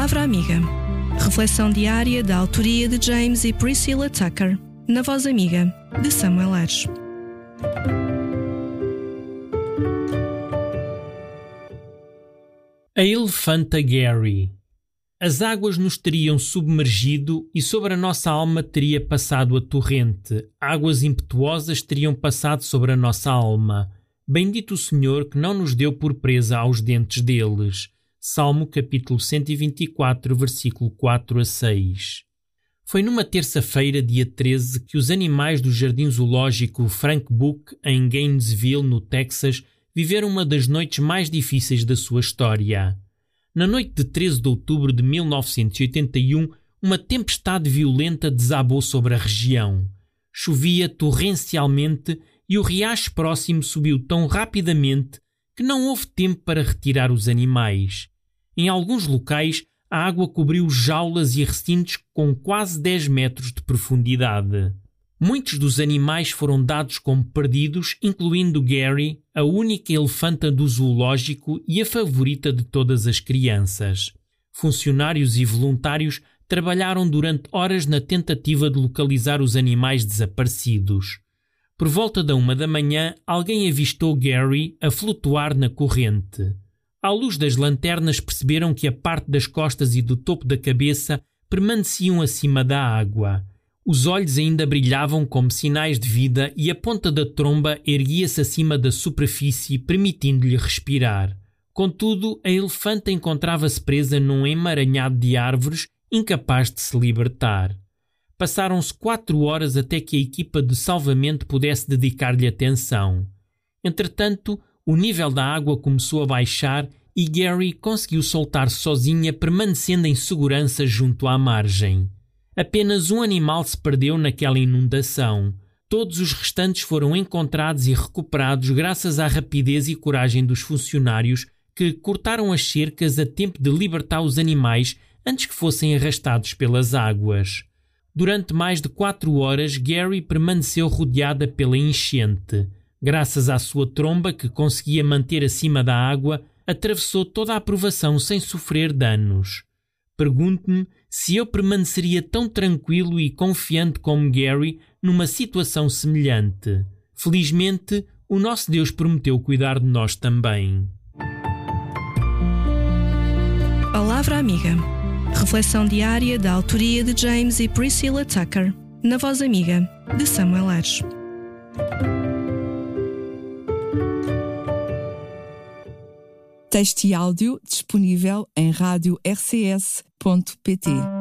Palavra Amiga. Reflexão diária da autoria de James e Priscilla Tucker, na voz amiga de Samuel Aires. A elefanta Gary. As águas nos teriam submergido e sobre a nossa alma teria passado a torrente. Águas impetuosas teriam passado sobre a nossa alma. Bendito o Senhor que não nos deu por presa aos dentes deles. Salmo capítulo 124, versículo 4 a 6. Foi numa terça-feira, dia 13, que os animais do Jardim Zoológico Frank Book, em Gainesville, no Texas, viveram uma das noites mais difíceis da sua história. Na noite de 13 de outubro de 1981, uma tempestade violenta desabou sobre a região. Chovia torrencialmente e o riacho próximo subiu tão rapidamente que não houve tempo para retirar os animais. Em alguns locais, a água cobriu jaulas e recintos com quase 10 metros de profundidade. Muitos dos animais foram dados como perdidos, incluindo Gary, a única elefanta do zoológico e a favorita de todas as crianças. Funcionários e voluntários trabalharam durante horas na tentativa de localizar os animais desaparecidos. Por volta da 1 da manhã, alguém avistou Gary a flutuar na corrente. À luz das lanternas perceberam que a parte das costas e do topo da cabeça permaneciam acima da água. Os olhos ainda brilhavam como sinais de vida e a ponta da tromba erguia-se acima da superfície, permitindo-lhe respirar. Contudo, a elefanta encontrava-se presa num emaranhado de árvores, incapaz de se libertar. Passaram-se 4 horas até que a equipa de salvamento pudesse dedicar-lhe atenção. Entretanto, o nível da água começou a baixar e Gary conseguiu soltar-se sozinha, permanecendo em segurança junto à margem. Apenas um animal se perdeu naquela inundação. Todos os restantes foram encontrados e recuperados graças à rapidez e coragem dos funcionários que cortaram as cercas a tempo de libertar os animais antes que fossem arrastados pelas águas. Durante mais de 4 horas, Gary permaneceu rodeada pela enchente. Graças à sua tromba, que conseguia manter acima da água, atravessou toda a provação sem sofrer danos. Pergunto-me se eu permaneceria tão tranquilo e confiante como Gary numa situação semelhante. Felizmente, o nosso Deus prometeu cuidar de nós também. Palavra Amiga. Reflexão diária da autoria de James e Priscilla Tucker, na voz amiga de Samuel Aires. Texto e áudio disponível em radiorcs.pt.